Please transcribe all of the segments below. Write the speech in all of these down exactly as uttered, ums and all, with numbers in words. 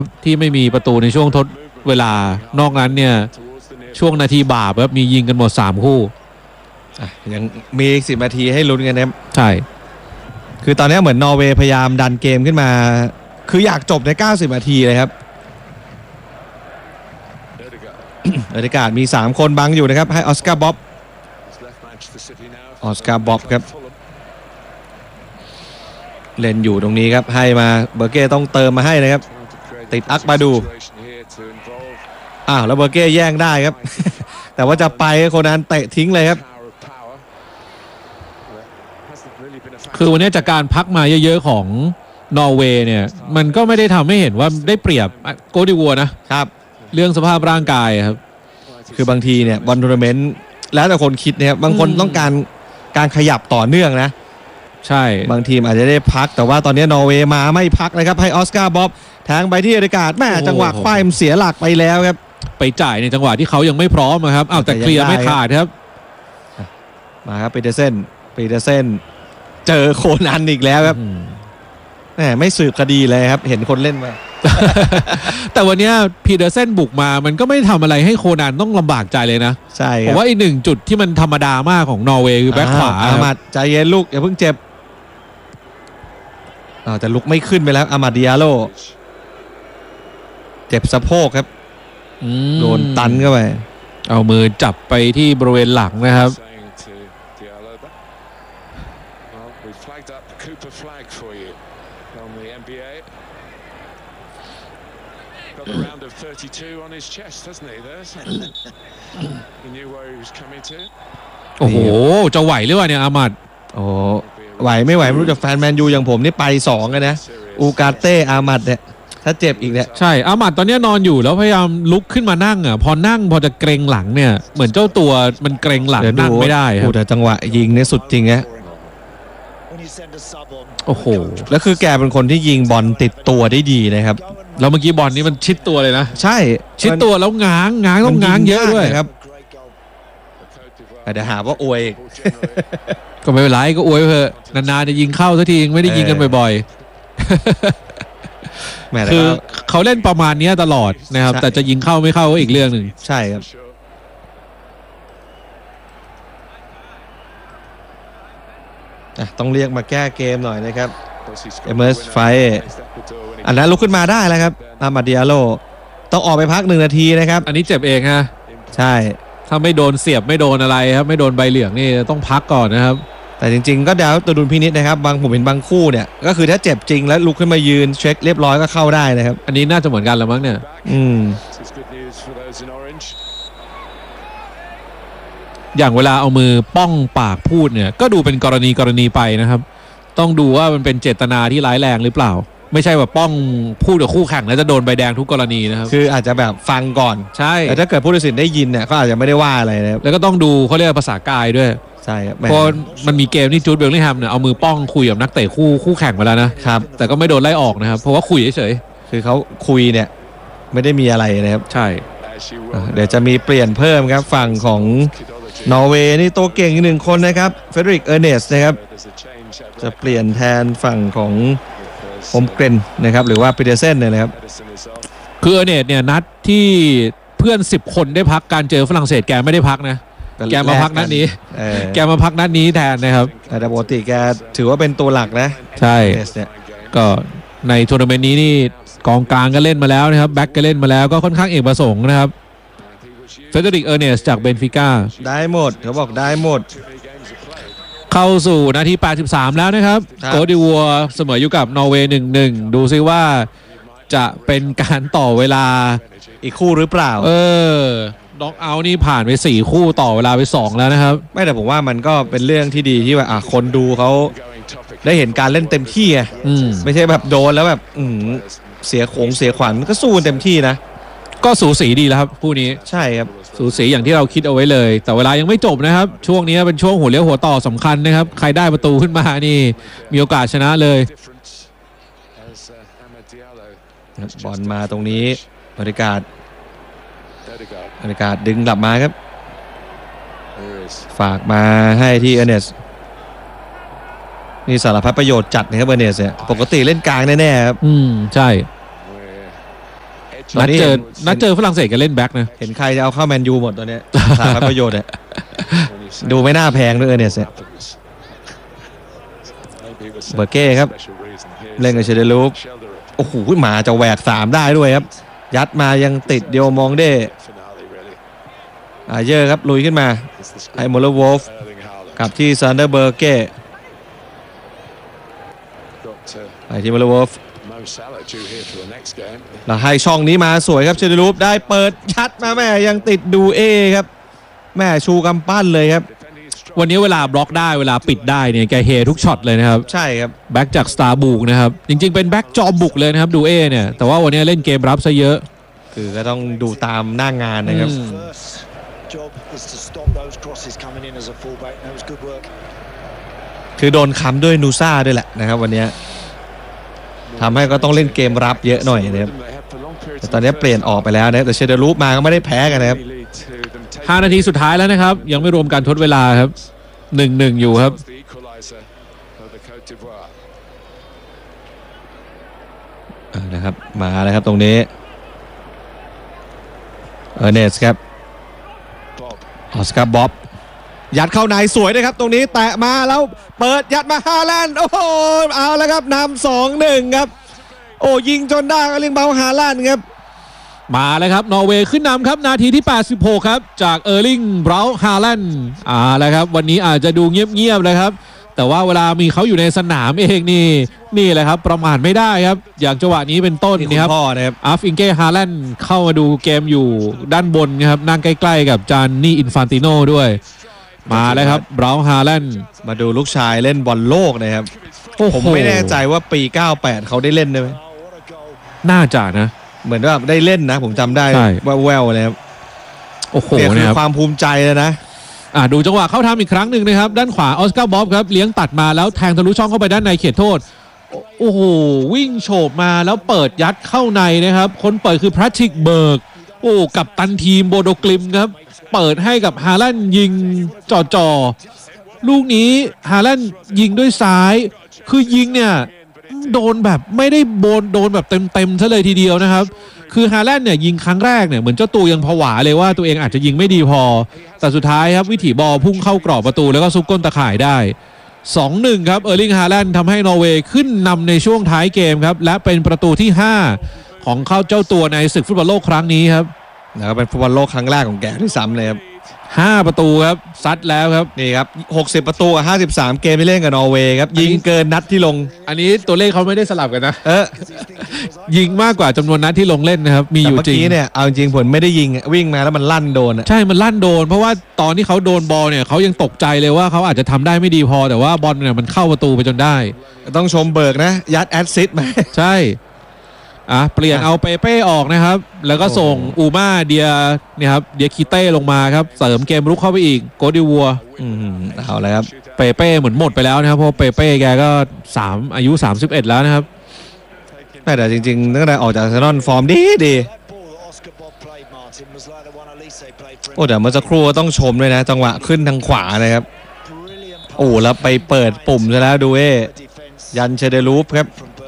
ที่ไม่มีประตูในช่วงทดเวลานอกนั้นเนี่ยช่วงนาทีบาปครับมียิงกันหมดสามคู่ยังมีสิบนาทีให้ลุ้นกันนะครับใช่คือตอนนี้เหมือนนอร์เวย์พยายามดันเกมขึ้นมาคืออยากจบในเก้าสิบนาทีเลยครับบรรยากาศมีสามคนบังอยู่นะครับให้ออสการ์บ๊อบออสการ์บ๊อบครับเล่นอยู่ตรงนี้ครับให้มาเบอร์เก้ต้องเติมมาให้นะครับติดอักบาดูอ้าวแล้วเบอร์เก้แย่งได้ครับ แต่ว่าจะไปคนนั้นเตะทิ้งเลยครับคือวันนี้จากการพักมาเยอะๆของนอร์เวย์เนี่ยมันก็ไม่ได้ทำให้เห็นว่าได้เปรียบโกดิวัวนะครับเรื่องสภาพร่างกายครับคือบางทีเนี่ยบอลทัวร์นาเมนต์แล้วแต่คนคิดนะครับบางคนต้องการการขยับต่อเนื่องนะใช่บางทีมอาจจะได้พักแต่ว่าตอนนี้นอร์เวย์มาไม่พักนะครับให้ออสการ์บ๊อบแทงไปที่อเดการ์ดแม่จังหวะควายมันเสียหลักไปแล้วครับไปจ่ายในจังหวะที่เขายังไม่พร้อมครับอ้าวแต่เคลียร์ไม่ขาดครับมาครับปีเตอร์เซนปีเตอร์เซนเจอโคนันอีกแล้วครับแหมไม่สืบคดีเลยครับเห็นคนเล่นมาแต่วันนี้พีเดอร์เซนบุกมามันก็ไม่ทำอะไรให้โคนันต้องลำบากใจเลยนะใช่ผมว่าอีกหนึ่งจุดที่มันธรรมดามากของนอร์เวย์คือแบ็คขวาอามัดใจเย็นลูกอย่าเพิ่งเจ็บอ้าวแต่ลุกไม่ขึ้นไปแล้วอามัดดิอาโลเจ็บสะโพกครับโดนตันเข้าไปเอามือจับไปที่บริเวณหลังนะครับโอ้โหจะไหวหรือเปล่าเนี่ยอามัดโอ้ไหวไม่ไหวไม่รู้จะแฟนแมนยูอย่างผมนี่ไปสองกันนะอูกาเต้อามัดเนี่ยถ้าเจ็บอีกเนี่ยใช่อามัดตอนนี้นอนอยู่แล้วพยายามลุกขึ้นมานั่งอ่ะพอนั่งพอจะเกรงหลังเนี่ยเหมือนเจ้าตัวมันเกรงหลังนั่งไม่ได้ครับแต่จังหวะยิงเนี่ยสุดจริงนะโอ้โหแล้วคือแกเป็นคนที่ยิงบอลติดตัวได้ดีนะครับแล้วเมื่อกี้บอลนี้มันชิดตัวเลยนะใช่ชิดตัวแล้วง้างง้างต้องง้างเยอะด้วยครับเดี๋ยวหาว่าอวยก็ไม่เป็นไรก็อวยเถอะนานๆจะยิงเข้าสักทีไม่ได้ยิงกันบ่อยๆคือเขาเล่นประมาณนี้ตลอดนะครับแต่จะยิงเข้าไม่เข้าก็อีกเรื่องหนึ่งใช่ครับต้องเรียกมาแก้เกมหน่อยนะครับเอเมอร์สไฟอันนั้นลุกขึ้นมาได้แล้วครับอามาดิอาโลต้องออกไปพักหนึ่งนาทีนะครับอันนี้เจ็บเองฮะใช่ถ้าไม่โดนเสียบไม่โดนอะไรครับไม่โดนใบเหลืองนี่ต้องพักก่อนนะครับแต่จริงๆก็ดาวตัวดุลพินิจนะครับบางผมเห็นบางคู่เนี่ยก็คือถ้าเจ็บจริงแล้วลุกขึ้นมายืนเช็คเรียบร้อยก็เข้าได้นะครับอันนี้น่าจะเหมือนกันแล้วมั้งเนี่ยอืมอย่างเวลาเอามือป้องปากพูดเนี่ยก็ดูเป็นกรณีกรณีไปนะครับต้องดูว่ามันเป็นเจตนาที่ร้ายแรงหรือเปล่าไม่ใช่ว่าป้องพูดกับคู่แข่งแล้วจะโดนใบแดงทุกกรณีนะครับคืออาจจะแบบฟังก่อนใช่แต่ถ้าเกิดผู้ตัดสินได้ยินเนี่ยก็อาจจะไม่ได้ว่าอะไรนะครับแล้วก็ต้องดูเขาเรียกภาษากายด้วยใช่ครับเพราะมันมีเกมที่จูดเบลลิงแฮมเนี่ยเอามือป้องคุยกับนักเตะคู่คู่แข่งไปแล้วนะครับแต่ก็ไม่โดนไล่ออกนะครับเพราะว่าคุยเฉยๆคือเขาคุยเนี่ยไม่ได้มีอะไรนะครับใช่เดี๋ยวจะมีเปลี่ยนเพิ่มครับฝั่งของนอร์เวย์นี่ตัวเก่งอีกหนึ่งคนนะครับเฟเดริกเออร์เนสนะครับจะเปลี่ยนแทนฝั่งของโฮมเกรนนะครับหรือว่าปีเตอร์เซนเนี่ยนะครับคือเออร์เนสเนี่ยนัดที่เพื่อนสิบคนได้พักการเจอฝรั่งเศสแกไม่ได้พักนะแกมาพักนัดนี้แกมาพักนัดนี้แทนนะครับแต่ปกติแกถือว่าเป็นตัวหลักนะใช่ก็ในทัวร์นาเมนต์นี้นี่กองกลางก็เล่นมาแล้วนะครับแบ็คก็เล่นมาแล้วก็ค่อนข้างเอกประสงค์นะครับเฟเดริกเออร์เนสจากเบนฟิก้าได้หมดเขาบอกได้หมดเข้าสู่นาทีแปดสิบสามแล้วนะครับโกดิวัวเสมออยู่กับนอร์เวย์ หนึ่งหนึ่ง ดูซิว่าจะเป็นการต่อเวลาอีกคู่หรือเปล่าเออน็อกเอาท์นี่ผ่านไปสี่คู่ต่อเวลาไปสองแล้วนะครับไม่แต่ผมว่ามันก็เป็นเรื่องที่ดีที่ว่าอ่ะคนดูเขาได้เห็นการเล่นเต็มที่ไงไม่ใช่แบบโดนแล้วแบบเสียโขงเสียขวัญก็สู้เต็มที่นะก็สูสีดีแล้วครับคู่นี้ใช่ครับสูสีอย่างที่เราคิดเอาไว้เลยแต่เวลายังไม่จบนะครับช่วงนี้เป็นช่วงหัวเลี้ยวหัวต่อสำคัญนะครับใครได้ประตูขึ้นมานี่มีโอกาสชนะเลยบอลมาตรงนี้บรรยากาศบรรยากาศดึงกลับมาครับฝากมาให้ที่เอเนสนี่สารพัดประโยชน์จัดนะครับเอเนสเนี่ยปกติเล่นกลางแน่ๆครับอืมใช่นัดเจอนัดเจอฝรั่งเศสกันเล่นแบ็คนะเห็นใครจะเอาเข้าแมนยูหมดตัวเนี้ย สารพัดประโยชน์เนี่ยดูไม่น่าแพงด้วยเนี่ยเบอร์เก้ครับเล่นกับเชเดลูปโอ้โหมาจะแหวกสามได้ด้วยครับยัดมายังติดเดียวมองเด้อาเยอร์ครับลุยขึ้นมาไอ้โมเลอร์วอลฟกลับที่ซันเดอร์เบอร์เก้ไปที่โมเลอร์วอลฟแล้วให้ช่องนี้มาสวยครับเชเดลูปได้เปิดชัดมาแม่ยังติดดูเอครับแม่ชูกำปั้นเลยครับวันนี้เวลาบล็อกได้เวลาปิดได้เนี่ยแกเฮทุกช็อตเลยนะครับใช่ครับแบ็กจากสตาร์บุกนะครับจริงๆเป็นแบ็กจอมบุกเลยนะครับดูเอเนี่ยแต่ว่าวันนี้เล่นเกมรับซะเยอะคือก็ต้องดูตามหน้างานนะครับคือโดนค้ำด้วยนูซ่าด้วยแหละนะครับวันนี้ทำให้ก็ต้องเล่นเกมรับเยอะหน่อยนะครับแต่ตอนนี้เปลี่ยนออกไปแล้วนะแต่เชเดรูปมาก็ไม่ได้แพ้กันนะครับห้านาทีสุดท้ายแล้วนะครับยังไม่รวมการทดเวลาครับหนึ่งหนึ่งอยู่ครับนะครับมาแล้วครับตรงนี้เออร์เนสครับออสการ์บ๊อบยัดเข้าในสวยนะครับตรงนี้แตะมาแล้วเปิดยัดมาฮาแลนด์โอ้โหเอาแล้วครับนำสองหนึ่งครับโอ้ยิงจนได้ก็เลี้ยงเบาฮาแลนด์ครับมาแล้วครับนอร์เวย์ขึ้นนำครับนาทีที่แปดสิบหกครับจากเออร์ลิงเบราฮาแลนด์อ่าแล้วครับวันนี้อาจจะดูเงียบๆเลยครับแต่ว่าเวลามีเขาอยู่ในสนามเองนี่นี่แหละครับประมาทไม่ได้ครับอย่างจังหวะนี้เป็นต้นนี่ครับอาฟอิงเก้ฮาแลนด์เข้ามาดูเกมอยู่ด้านบนครับนั่งใกล้ๆกับจานนี่อินฟานติโน่ด้วยมาแล้วครับเบราฮาแลนด์มาดูลูกชายเล่นบอลโลกนะครับผมไม่แน่ใจว่าปีเก้าสิบแปดเขาได้เล่นไหมน่าจะนะเหมือนว่าได้เล่นนะผมจำได้ว่าแววเลยครับโอ้โหเนี่ยความภูมิใจเลยนะอ่าดูจังหวะเข้าทำอีกครั้งหนึ่งนะครับด้านขวาออสการ์บ๊อบครับเลี้ยงตัดมาแล้วแทงทะลุช่องเข้าไปด้านในเขตโทษโอ้โหวิ่งโฉบมาแล้วเปิดยัดเข้าในนะครับคนเปิดคือพราชิกเบิร์กโอ้กับตันทีมโบโดกลิมครับเปิดให้กับฮาแลนด์ยิงจ่อๆลูกนี้ฮาแลนด์ยิงด้วยซ้ายคือยิงเนี่ยโดนแบบไม่ได้โดนโดนแบบเต็มๆซะเลยทีเดียวนะครับคือฮาแลนด์เนี่ยยิงครั้งแรกเนี่ยเหมือนเจ้าตัวยังผวาเลยว่าตัวเองอาจจะยิงไม่ดีพอแต่สุดท้ายครับวิถีบอลพุ่งเข้ากรอบประตูแล้วก็ซุกก้นตะข่ายได้ สองหนึ่ง ครับเออร์ลิงฮาแลนด์ทำให้นอร์เวย์ขึ้นนำในช่วงท้ายเกมครับและเป็นประตูที่ห้าของเขาเจ้าตัวในศึกฟุตบอลโลกครั้งนี้ครับนะครับเป็นฟุตบอลโลกครั้งแรกของแกที่ซ้ำเลยครับห้าประตูครับซัดแล้วครับนี่ครับหกสิบประตูกับห้าสิบสามเกมที่เล่นกับนอร์เวย์ครับยิงเกินนัดที่ลงอันนี้ตัวเลขเขาไม่ได้สลับกันนะเออยิงมากกว่าจำนวนนัดที่ลงเล่นนะครับมีอยู่จริงเมื่อกี้เนี่ยเอาจริงผลไม่ได้ยิงวิ่งมาแล้วมันลั่นโดนใช่มันลั่นโดนเพราะว่าตอนที่เขาโดนบอลเนี่ยเขายังตกใจเลยว่าเขาอาจจะทำได้ไม่ดีพอแต่ว่าบอลเนี่ยมันเข้าประตูไปจนได้ต้องชมเบิร์กนะยัดแอสซิสต์มาใช่อ่ะเปลี่ยนเอาเปเป้ออกนะครับแล้วก็ส่งอูม่าเดียเนี่ยครับเดียคิเต้ลงมาครับเสริมเกมรุกเข้าไปอีกโกดิวัวอืมเอาเลยครับเปเป้เหมือนหมดไปแล้วนะครับเพราะเปเป้แกก็สามอายุสามสิบเอ็ดแล้วนะครับแต่จริงๆตั้งแต่ออกจากอาร์เซนอลฟอร์มดีดีโอ้แต่เมื่อสักครู่ต้องชมด้วยนะจังหวะขึ้นทางขวาเลยครับโอ้แล้วไปเปิดปุ่มซะแล้วดูเอยันเชเดรูปครับ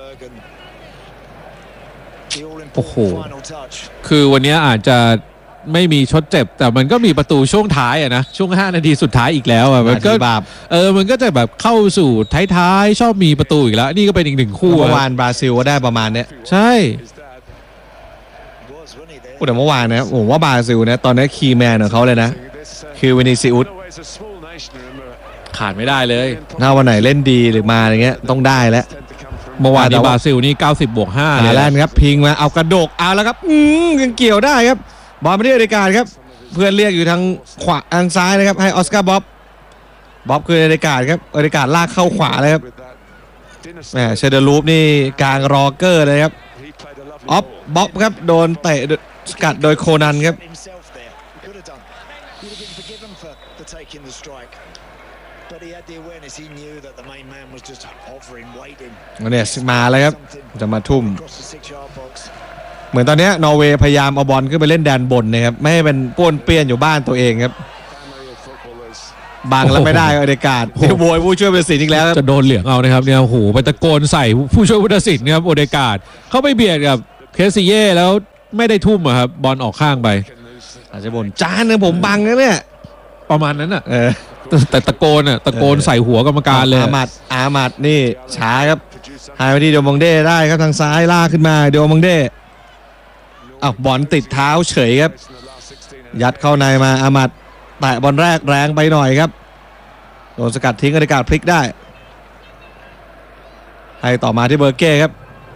โอ้โหคือวันนี้อาจจะไม่มีชดเจ็บแต่มันก็มีประตูช่วงท้ายอะนะช่วงห้านาทีสุดท้ายอีกแล้วอะมันก็แบบเออมันก็จะแบบเข้าสู่ท้ายๆชอบมีประตูอีกแล้วนี่ก็เป็นอีกหนึ่งคู่เมื่อวานบราซิลก็ได้ประมาณเนี้ยใช่แต่เมื่อวานนะผมว่าบราซิลนะตอนนี้คีย์แมนของเขาเลยนะคือวินิซิอุสขาดไม่ได้เลยถ้าวันไหนเล่นดีหรือมาอะไรเงี้ยต้องได้แล้วเมื่อวานนี้บราซิลนี่เก้าสิบบวกห้าเลยแล้วครับพิงมาเอากระโดกเอาแล้วครับอืมยังเกี่ยวได้ครับบอลไม่ได้อเดการครับเพื่อนเรียกอยู่ทางขวาทางซ้ายนะครับให้ออสการ์บ๊อบบ๊อบคืออเดการครับอเดการลากเข้าขวาเลยครับแหมเชเดอร์ลูปนี่กลางรอเกอร์เลยครับออฟบ๊อบครับโดนเตะสกัดโดยโคนันครับเนี่ยมาแล้วครับจะมาทุ่มเหมือนตอนนี้นอร์เวย์พยายามเอาบอลขึ้นไปเล่นแดนบนนะครับไม่ให้เป็นป้วนเปี้ยนอยู่บ้านตัวเองครับบังแล้วไม่ได้อเดการ์ดโวยผู้ช่วยผู้ตัดสินอีกแล้วจะโดนเหลืองเอานะครับเนี่ยโอ้โหไปตะโกนใส่ผู้ช่วยผู้ตัดสินครับอเดการ์ดเข้าไปเบียดกับเคสซิเย่แล้วไม่ได้ทุ่มอะครับบอลออกข้างไปอาจจะบ่นจานนะผมบังนะเนี่ยประมาณนั้นอะเออแต่แต่ตะโกนอะตะโกนเออใส่หัวกรรมการเลยอามัดอามัดนี่ช้าครับหายไปที่เดียวมองเด้ได้ครับทางซ้ายลากขึ้นมาเดียวมองเด้อ้าวบอลติดเท้าเฉยครับยัดเข้าในมาอามัดแตะบอลแรกแรงไปหน่อยครับโดนสกัดทิ้งบรรยากาศพลิกได้ให้ต่อมาที่เบอร์เก้ครับ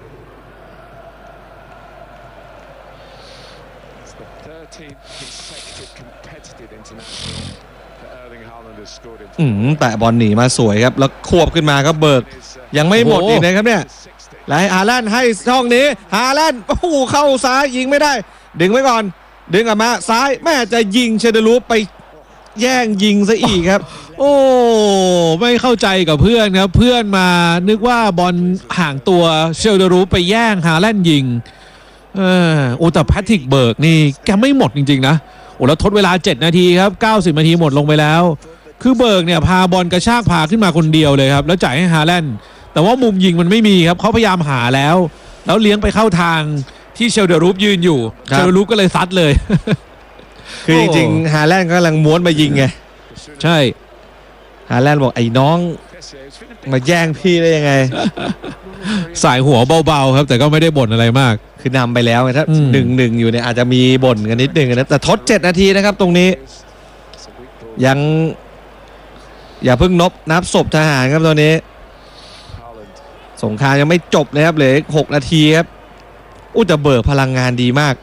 อืมแตะบอลหนีมาสวยครับแล้วควบขึ้นมาครับเบิร์กยังไม่หมดโอ้โหอีกนะครับเนี่ยแล้วให้ฮาแลนด์ให้ช่องนี้ฮาแลนด์โอ้โหเข้าซ้ายยิงไม่ได้ดึงไว้ก่อนดึงออกมาซ้ายแม่จะยิงเชเดรูปไปแย่งยิงซะอีกครับโอ้ไม่เข้าใจกับเพื่อนครับเพื่อนมานึกว่าบอลห่างตัวเชลเดอรูปไปแย่งฮาแลนด์ยิงเออโอ้แต่แพทริกเบิร์กนี่แกไม่หมดจริงๆนะโอ้แล้วทดเวลาเจ็ดนาทีครับเก้าสิบนาทีหมดลงไปแล้วคือเบิร์กเนี่ยพาบอลกระชากพาขึ้นมาคนเดียวเลยครับแล้วจ่ายให้ฮาแลนด์แต่ว่ามุมยิงมันไม่มีครับเขาพยายามหาแล้ว แล้วเลี้ยงไปเข้าทางที่เชลเดอรูปยืนอยู่ครับเชลเดอรูปก็เลยซัดเลยคือจริงๆฮาแลนด์ก็กำลังม้วนมายิงไงใช่ฮาแลนด์บอกไอ้น้องมาแย่งพี่ได้ยังไงสายหัวเบาๆครับแต่ก็ไม่ได้บ่นอะไรมากคือนำไปแล้วไงถ้าอืมหนึ่งหนึ่งอยู่เนี่ยอาจจะมีบ่นกันนิดนึงนะแต่ทดเจ็ดนาทีนะครับตรงนี้ยังอย่าเพิ่งนบนับศพทหารครับตอนนี้สงครามยังไม่จบเลยครับเหลือหกนาทีครับอู้แต่เบิร์กพลังงานดีมาก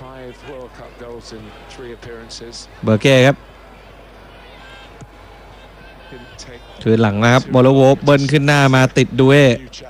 เบอร์เก้ครับถือหลังนะครับบอลโวฟเบิ้ลขึ้นหน้ามาติดด้วย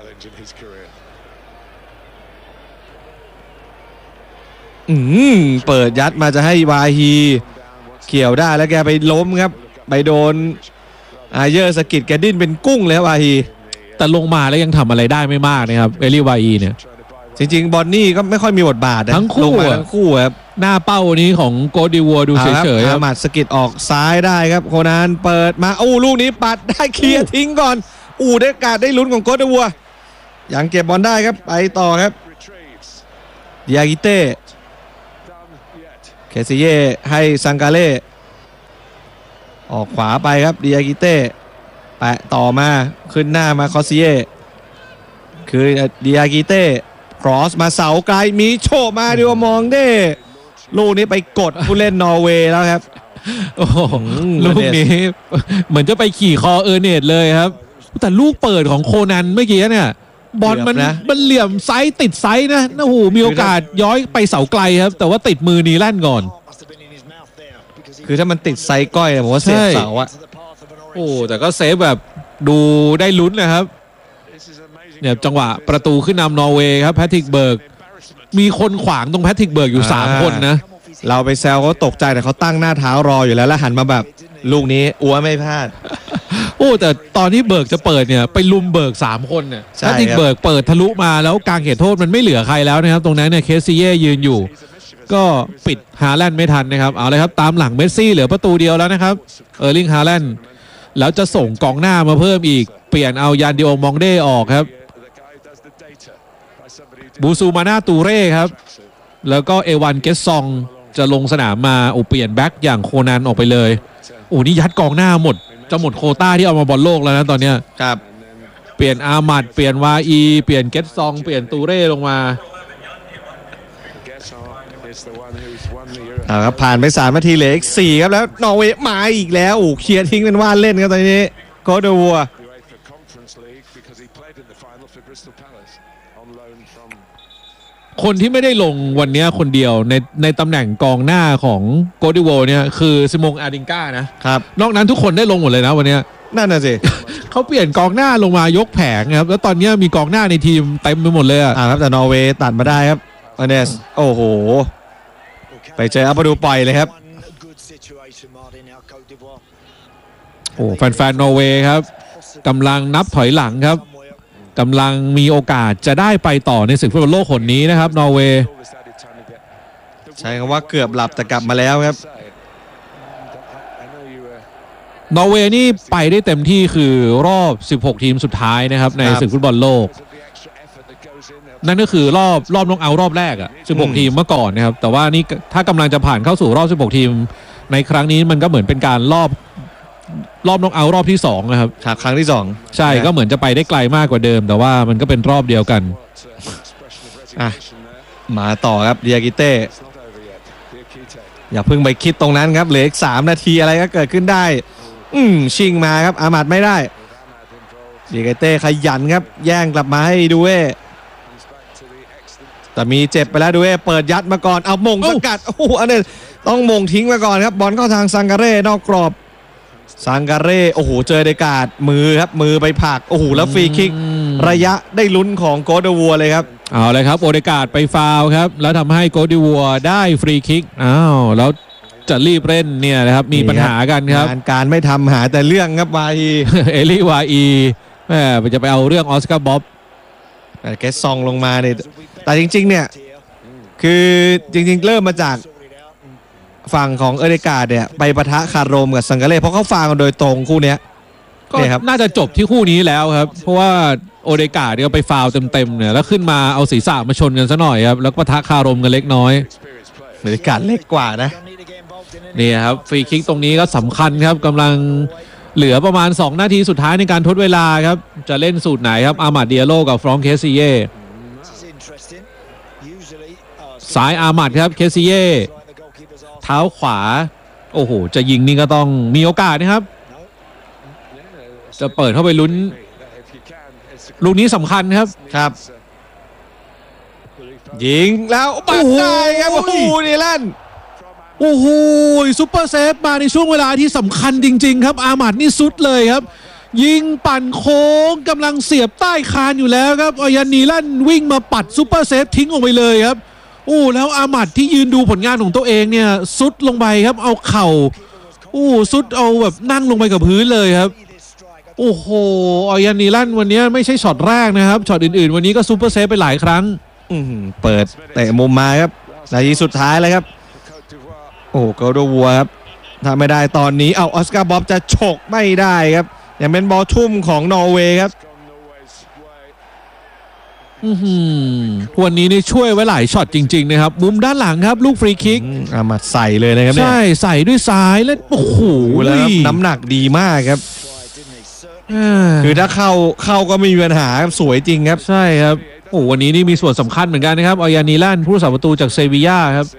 อืมเปิดยัดมาจะให้วาฮีเขี่ยวได้แล้วแกไปล้มครับไปโดนอาเยอร์สกิดแกดิ้นเป็นกุ้งเลยครับวาฮีแต่ลงมาแล้วยังทำอะไรได้ไม่มากนะครับเอลิวาอีเนี่ยจริงๆบอนนี่ก็ไม่ค่อยมีบทบาทนะทั้งคู่ลงมาอะทั้งคู่ครับหน้าเป้านี้ของโกดิวัวดูเฉยๆคอารับมัดสกิดออกซ้ายได้ครับโคนันเปิดมาอู้ลูกนี้ปัดได้เคลียร์ทิ้งก่อนอู้ได้การได้ลุ้นของโกดวัวยังเก็บบอลได้ครับไปต่อครับดิอากิเต้เคซิเย่ให้ซังกาเล่ออกขวาไปครับดิอากิเต้แปะต่อมาขึ้นหน้ามาคอซิเย่คือดิอากิเต้ครอสมาเสาไกลมีโชว์มาดิวมองเด้ลูกนี้ไปกดผู้เล่นนอร์เวย์แล้วครับโอ้โหอืมลูกนี้ เหมือนจะไปขี่คอเออร์เนตเลยครับ แต่ลูกเปิดของโคนันเมื่อกี้เนี่ยบอลมันเกือบนะมันเหลี่ยมไซส์ติดไซส์นะโอ้โหมีโอกาสย้อยไปเสาไกลครับ แต่ว่าติดมือนีแลนก่อนคือถ้ามันติดไซส์ก้อยเนี่ยผมว่าเสียบเสาอะโอ้แต่ก็เซฟแบบดูได้ลุ้นนะครับเนี่ยจังหวะประตูขึ้นนำนอร์เวย์ครับแพทริกเบิร์กมีคนขวางตรงแพทริกเบิร์กอยู่อ่าสามคนนะเราไปแซวเขาตกใจแต่เขาตั้งหน้าเท้ารออยู่แล้วแล้วหันมาแบบลูกนี้อัวไม่พลาดโอ้แต่ตอนที่เบิร์กจะเปิดเนี่ยไปลุมเบิร์กสามคนเนี่ยใช่แพทริกครับเบิร์กเปิดทะลุมาแล้วกลางเขตโทษมันไม่เหลือใครแล้วนะครับตรงนั้นเนี่ยเคซีเย่ยืนอยู่ ก็ปิดฮาแลนด์ไม่ทันนะครับเอาเลยครับตามหลังเมสซี่เหลือประตูเดียวแล้วนะครับเออร์ลิงฮาแลนด์แล้วจะส่งกองหน้ามาเพิ่มอีกเปลี่ยนเอายันดิโอมองเด้ออกครับบูซูมาน่าตูเร่ครับแล้วก็เอวันเกสซองจะลงสนามมาโอ้เปลี่ยนแบ็กอย่างโคนันออกไปเลยโอ้นี่ยัดกองหน้าหมดจะหมดโควต้าที่เอามาบอลโลกแล้วนะตอนเนี้ยครับเปลี่ยนอามัดเปลี่ยนวาอีเปลี่ยนเกสซองเปลี่ยนตูเร่ลงมาเอาครับผ่านไปสามนาทีเหลืออีกสี่ครับแล้วนอร์เวย์มาอีกแล้วโอ้เคลียร์ทิ้งเป็นว่านเล่นครับตอนนี้โกดวัวคนที่ไม่ได้ลงวันนี้คนเดียวในในตำแหน่งกองหน้าของโกดิโวเนี่ยคือซิมงอาดิงก้านะครับนอกนั้นทุกคนได้ลงหมดเลยนะวันนี้นั่นน่ะสิเขาเปลี่ยนกองหน้าลงมายกแผงครับแล้วตอนนี้มีกองหน้าในทีมเต็มไปหมดเลยอะอ่าครับแต่นอร์เวย์ตัดมาได้ครับอเนสโอ้โหไปเจออัปดูปล่อยเลยครับโอ้แฟนๆนอร์เวย์ครับกำลังนับถอยหลังครับกำลังมีโอกาสจะได้ไปต่อในศึกฟุตบอลโลกคนนี้นะครับนอร์เวย์ใช้คำว่าเกือบหลับแต่กลับมาแล้วครับนอร์เวย์นี่ไปได้เต็มที่คือรอบสิบหกทีมสุดท้ายนะครับในศึกฟุตบอลโลกนั่นก็คือรอบรอบน็อกเอาท์รอบแรกอะสิบหกอืมทีมเมื่อก่อนนะครับแต่ว่านี่ถ้ากำลังจะผ่านเข้าสู่รอบสิบหกทีมในครั้งนี้มันก็เหมือนเป็นการรอบรอบน็อกเอาท์รอบที่สองนะครับครับครั้งที่สองใช่ก็เหมือนจะไปได้ไกลมากกว่าเดิม แต่ว่ามันก็เป็นรอบเดียวกันอ่ะมาต่อครับเดียกิเต้อย่าเพิ่งไปคิดตรงนั้นครับเหลืออีกสามนาทีอะไรก็เกิดขึ้นได้ อืมชิงมาครับอามัดไม่ได้เดียกิเต้ขยันครับแย่งกลับมาให้ดูเอแต่มีเจ็บไปแล้วดูเอเปิดยัดมาก่อนเอามงสกัดโอ้โหอันนี้ต้องมงทิ้งมาก่อนครับบอลเข้าทางซังการเร่นอกกรอบซังการเร่โอ้โหเจอเดกาดมือครับมือไปผลักโอ้โหแล้วฟรีคิกระยะได้ลุ้นของโกดวัวเลยครับเอาเลยครับโอเดกาดไปฟาวล์ครับแล้วทำให้โกดิวัวได้ฟรีคิกอ้าวแล้วจะรีบเล่นเนี่ยนะครับมีปัญหากันครับงานการไม่ทำหาแต่เรื่องครับวาฮีเอลี่วาอีแหมจะไปเอาเรื่องออสการ์บ๊อบแต่แกซองลงมาเนี่ยแต่จริงๆเนี่ยคือจริงๆเริ่มมาจากฝั่งของเอเดกาดเนี่ยไปปะทะคารมกับซังการเล่เพราะเขาฟาวกันโดยตรงคู่เนี้ยก็เนี่ยครับน่าจะจบที่คู่นี้แล้วครับ เพราะว่าโอเดกาเนี่ยไปฟาวล์เต็มๆเนี่ยแล้วขึ้นมาเอาศีรษะมาชนกันซะหน่อยครับแล้วก็ปะทะคารมกันเล็กน้อยเอเดกาดเล็กกว่านะนี่ครับฟรีคิกตรงนี้ก็สำคัญครับกำลังเหลือประมาณ สอง นาทีสุดท้ายในการทดเวลาครับจะเล่นสูตรไหนครับอามาดเดียโลกับฟรองก์เคซิเย่ซ้ายอามาดครับเคซิเย่เท้าขวาโอ้โหจะยิงนี่ก็ต้องมีโอกาสนะครับจะเปิดเข้าไปลุ้นลูกนี้สำคัญครับครับยิงแล้วปัดได้ครับโอ้โหนี่ลั่นโอ้โหซุปเปอร์เซฟมาในช่วงเวลาที่สำคัญจริงๆครับอามัดนี่สุดเลยครับยิงปั่นโค้งกำลังเสียบใต้คานอยู่แล้วครับอยันนีลั่นวิ่งมาปัดซุปเปอร์เซฟทิ้งออกไปเลยครับโอ้แล้วอามัดที่ยืนดูผลงานของตัวเองเนี่ยสุดลงไปครับเอาเข่าโอ้สุดเอาแบบนั่งลงไปกับพื้นเลยครับโอ้โหอยันนีลั่นวันนี้ไม่ใช่ช็อตแรกนะครับช็อตอื่นๆวันนี้ก็ซุปเปอร์เซฟไปหลายครั้งอื้อหือเปิดเตะมุมมาครับนาทีสุดท้ายเลยครับโอ้โกลโดวัวครับถ้าไม่ได้ตอนนี้เอาออสการ์บ๊อบจะฉกไม่ได้ครับยังเป็นบอลทุ่มของนอร์เวย์ครับอื้อหือวันนี้นี่ช่วยไว้หลายช็อตจริงๆนะครับมุมด้านหลังครับลูกฟรีคิกอืมอามาใส่เลยนะครับเนี่ยใช่ใส่ด้วยซ้ายแล้วโอ้โหแล้วน้ำหนักดีมากครับอ่าคือถ้าเข้าเข้าก็ไม่มีปัญหาครับสวยจริงครับใช่ครับโอ้วันนี้นี่มีส่วนสำคัญเหมือนกันนะครับออยานีลันผู้รักษาประตูจากเซบีย่าครับ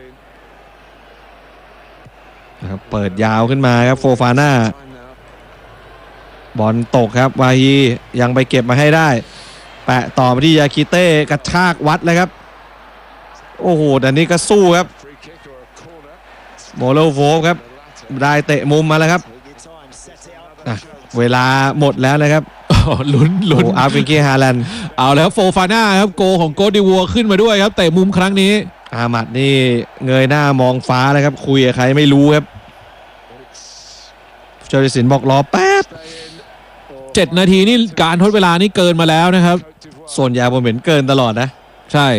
นะครับเปิดยาวขึ้นมาครับโฟฟาน่าบอลตกครับวาฮียังไปเก็บมาให้ได้แปะต่อมาที่ยาคิเต้กระชากวัดเลยครับโอ้โหแต่นี้ก็สู้ครับโมโลโฟครับได้เตะมุมมาแล้วครับอ่ะเวลาหมดแล้วนะครับลุ้นลุ้นโอ้อาร์ฟิงเกฮาแลนด์เอาแล้วโฟฟาน่าครับโกของโกดิวัวขึ้นมาด้วยครับเตะมุมครั้งนี้อามัดนี่เงยหน้ามองฟ้าเลยครับคุยกับใครไม่รู้ครับเจอริสินบอกรอแป๊บเจ็ด นาทีนี่การทดเวลานี่เกินมาแล้วนะครับส่วนใหญ่ผมเห็นเกินตลอดนะใช่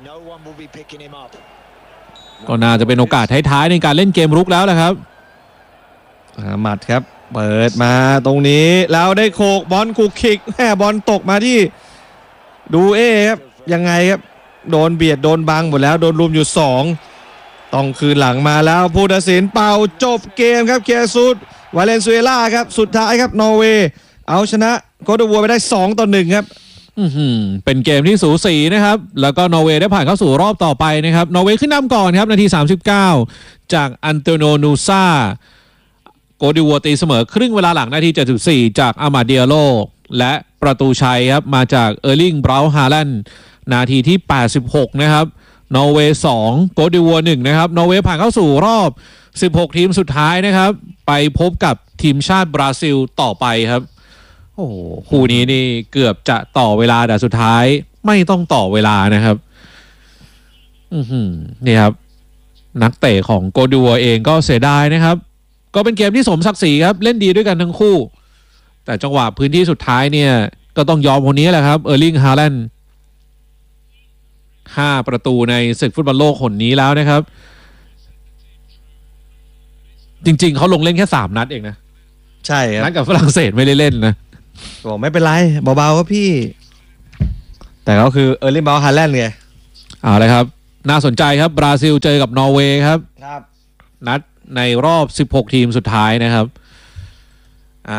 ก็น่าจะเป็นโอกาสท้ายๆในการเล่นเกมรุกแล้วแหละครับอามัดครับเปิดมาตรงนี้แล้วได้โขกบอลคุกคิกแม่บอลตกมาที่ดูเอครับยังไงครับโดนเบียดโดนบังหมดแล้วโดนรุมอยู่สองต้องคืนหลังมาแล้วผู้ตัดสินเป่าจบเกมครับเคซุสวาเลนซุเอลาครับสุดท้ายครับนอร์เวย์เอาชนะโคตรวัวไปได้สองต่อหนึ่งครับอื้อหือเป็นเกมที่สูสีนะครับแล้วก็นอร์เวย์ได้ผ่านเข้าสู่รอบต่อไปนะครับนอร์เวย์ขึ้นนำก่อนครับนาทีสามสิบเก้าจากอันโตโนนูซาโกดิวัวตีเสมอครึ่งเวลาหลังนาทีเจ็ดสิบสี่จากอามาเดียโลและประตูชัยครับมาจากเออร์ลิงบราวน์ฮาแลนด์นาทีที่แปดสิบหกนะครับนอร์เวย์สองโกดิวัวหนึ่งนะครับนอร์เวย์ผ่านเข้าสู่รอบสิบหกทีมสุดท้ายนะครับไปพบกับทีมชาติบราซิลต่อไปครับโอ้โหคู่นี้นี่เกือบจะต่อเวลาแต่สุดท้ายไม่ต้องต่อเวลานะครับอือหือนี่ครับนักเตะของโกดิวัวเองก็เสียดายนะครับก็เป็นเกมที่สมศักดิ์ศรีครับเล่นดีด้วยกันทั้งคู่แต่จังหวะพื้นที่สุดท้ายเนี่ยก็ต้องยอมคนนี้แหละครับเออร์ลิงฮาแลนด์ห้าประตูในศึกฟุตบอลโลกหนนี้แล้วนะครับจริงๆเขาลงเล่นแค่สามนัดเองนะใช่ครับนัดกับฝรั่งเศสไม่ได้เล่นนะบอกไม่เป็นไรเบาๆครับพี่แต่ก็คือเออร์ลิงเบาฮาแลนด์ไงเอาเลยครับน่าสนใจครับบราซิลเจอกับนอร์เวย์ครับครับนัดในรอบสิบหกทีมสุดท้ายนะครับอ่ะ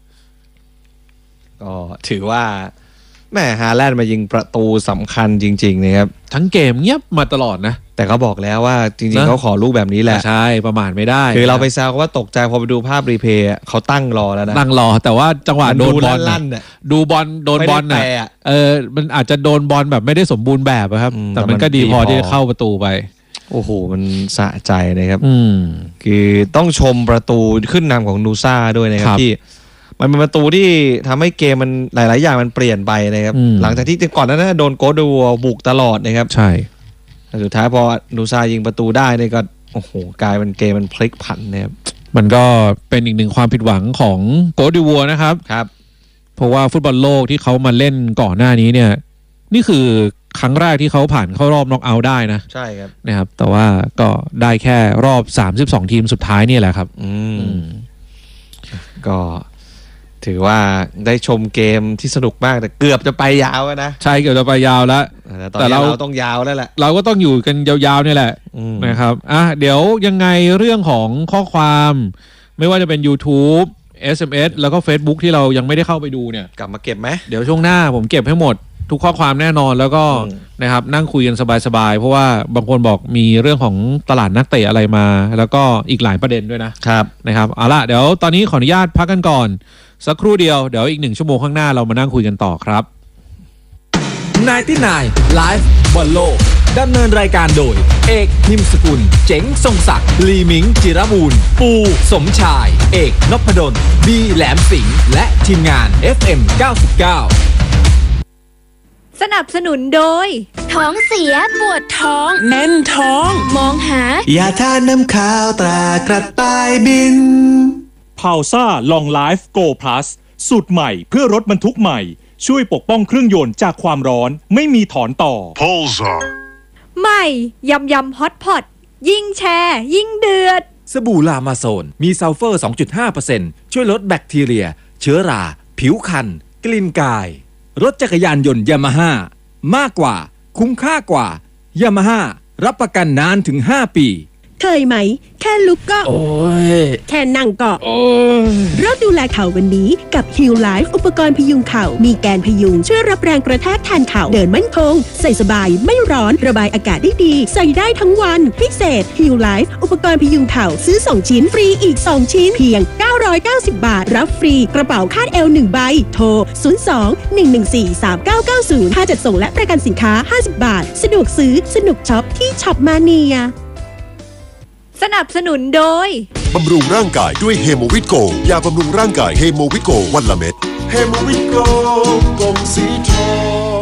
ก็ถือว่าแม่ฮาแลนด์มายิงประตูสำคัญจริงๆนะครับทั้งเกมเงียบมาตลอดนะแต่เขาบอกแล้วว่าจริงนะๆเขาขอลูกแบบนี้แหละใช่ประมาทไม่ได้คือเราไปแซวว่าตกใจพอไปดูภาพรีเพย์อะเขาตั้งรอแล้วนะนั่งรอแต่ว่าจังหวะมันโดดูนบอลลั่น่ะนๆน่ะดูบอลโดนบอลไม่น่ะได้แปรอะเออมันอาจจะโดนบอลแบบไม่ได้สมบูรณ์แบบอะครับอืมแต่แต่มันก็มันดีดีพอพอที่จะเข้าประตูไปโอ้โหมันสะใจนะครับอืมคือต้องชมประตูขึ้นนำของนูซ่าด้วยนะครัครับ บที่มันเป็นประตูที่ทำให้เกมมันหลาย ๆ อย่างมันเปลี่ยนไปนะครับอืมหลังจากที่ก่อนหนานั้นโดนโกดูบุกตลอดนะครับใช่แต่สุดท้ายพอนูซ่ายิงประตูได้เนี่ยก็โอ้โหกลายเป็นเกมมันพลิกผันนะครับมันก็เป็นอีกหนึ่งความผิดหวังของโกดิวัวนะครับครับเพราะว่าฟุตบอลโลกที่เขามาเล่นก่อนหน้านี้เนี่ย นี่คือครั้งแรกที่เขาผ่านเข้ารอบน็อกเอาท์ได้นะใช่ครับนะครับ แต่ว่าก็ได้แค่รอบสามสิบสองทีมสุดท้ายนี่แหละครับอืมอืมก็ถือว่าได้ชมเกมที่สนุกมากแต่เกือบจะไปยาวแล้วนะใช่เกี่ยวจะไปยาวแล้วแต่ตอนแต่นี้เราเราต้องยาวแล้วแหละเราก็ต้องอยู่กันยาวๆนี่แหละอืมนะครับอ่ะเดี๋ยวยังไงเรื่องของข้อความ ไม่ว่าจะเป็น YouTube เอส เอ็ม เอส แล้วก็ Facebook ที่เรายังไม่ได้เข้าไปดูเนี่ยกลับมาเก็บไหมเดี๋ยวช่วงหน้าผมเก็บให้หมดทุกข้อความแน่นอนแล้วก็อืมนะครับนั่งคุยกันสบายๆเพราะว่าบางคนบอกมีเรื่องของตลาดนักเตะอะไรมา แล้วก็อีกหลายประเด็นด้วยนะครับ นะครับเอาล่ะเดี๋ยวตอนนี้ขออนุญาตพักกันก่อน สักครู่เดียวเดี๋ยวอีกหนึ่งชั่วโมงข้างหน้าเรามานั่งคุยกันต่อครับนายที่นายไลฟ์บอลโลกดำเนินรายการโดย เอกนิมสกุล เจ๋งทรงศักดิ์ลีมิง จิรบูรณ์ปูสมชาย เอกนพดลบีแหลมสิงห์และทีมงาน เอฟ เอ็ม เก้าสิบเก้าสนับสนุนโดย ท้องเสียปวดท้อง แน่นท้อง มองหาอย่าทานน้ำข้าวตรากระต่ายบินพาวซ่าลองไลฟ์โกพลัสสูตรใหม่เพื่อรถบรรทุกใหม่ ช่วยปกป้องเครื่องยนต์จากความร้อนไม่มีถอนต่อ Polestar ใหม่ยำยำฮอตพอตยิ่งแชร์ ยิ่งเดือดสบู่ลามาโซนมีซัลเฟอร์ สองจุดห้าเปอร์เซ็นต์ ช่วยลดแบคทีเรีย เชื้อรา ผิวคัน กลิ่นกาย รถจักรยานยนต์ยามาฮ่ามากกว่า คุ้มค่ากว่ายามาฮ่ารับประกันนานถึงห้าปีเคยไหม แค่ลุกก็โอ้ยแค่นั่งก็เริ่มดูแลเข่าวันนี้กับ Heal Life อุปกรณ์พยุงเข่ามีแกนพยุงช่วยรับแรงกระแทกแทนเข่าเดินมั่นคง ใส่สบายไม่ร้อนระบายอากาศได้ดี ใส่ได้ทั้งวันพิเศษ Heal Life อุปกรณ์พยุงเข่าซื้อสองชิ้นฟรีอีกสองชิ้นเพียงเก้าร้อยเก้าสิบบาทรับฟรีกระเป๋าคาดเอวหนึ่งใบโทรศูนย์ สอง หนึ่ง หนึ่ง สี่ สาม เก้า เก้า ศูนย์ค่าจัดส่งและประกันสินค้าห้าสิบบาทสะดวกซื้อสนุกช็อปที่ช็อปมาเนียสนับสนุนโดยบำรุงร่างกายด้วยเฮโมวิตโกยาบำรุงร่างกายเฮโมวิตโกวันละเม็ดเฮโมวิตโกกลมสีทอง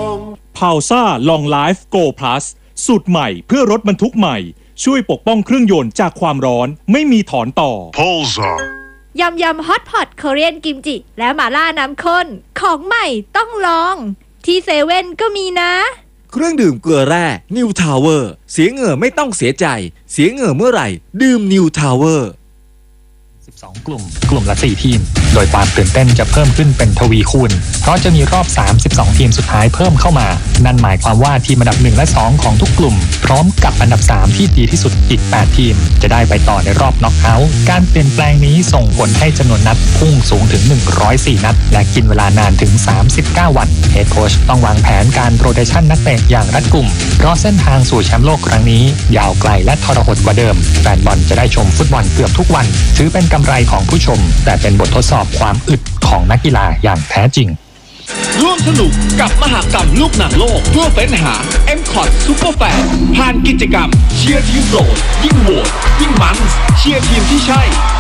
พาวซ่าลองไลฟ์โกพลัสสูตรใหม่เพื่อรถบรรทุกใหม่ ช่วยปกป้องเครื่องยนต์จากความร้อนไม่มีถอนต่อ Polestar ยำยำฮอตพอตคอเรียนกิมจิ และหม่าล่าน้ำข้นของใหม่ต้องลอง ที่เซเว่นก็มีนะเครื่องดื่มเกลือแร่นิวทาวเวอร์เสียเหงื่อไม่ต้องเสียใจ เสียเหงื่อเมื่อไหร่ ดื่มนิวทาวเวอร์สิบสอง กลุ่ม กลุ่มละ สี่ ทีม โดยความตื่นเต้นจะเพิ่มขึ้นเป็นทวีคูณ เพราะจะมีรอบ สามสิบสอง ทีมสุดท้ายเพิ่มเข้ามา นั่นหมายความว่าทีมอันดับ หนึ่ง และ สอง ของทุกกลุ่ม พร้อมกับอันดับ สาม ที่ดีที่สุดอีก แปด ทีม จะได้ไปต่อในรอบน็อกเอาท์ การเปลี่ยนแปลงนี้ส่งผลให้จำนวนนัดพุ่งสูงถึง หนึ่งร้อยสี่ นัด และกินเวลานานถึง สามสิบเก้า วันเฮดโค้ชต้องวางแผนการโรเตชันนักเตะอย่างรัดกุมเพราะเส้นทางสู่แชมป์โลกครั้งนี้ยาวไกลและทรหดกว่าเดิมแฟนบอลจะได้ชมฟุตบอลเกือบทุกวันถือเป็นกำไรของผู้ชมแต่เป็นบททดสอบความอึดของนักกีฬาอย่างแท้จริงร่วมสนุกกับมหกรรมลูกหนังโลกเพื่อเฟ้นหา เอ็ม คอท Super Fan ผ่านกิจกรรมเชียร์ทีมโปรดยิ่งโหวตยิ่งมันเชียร์ทีมที่ใช่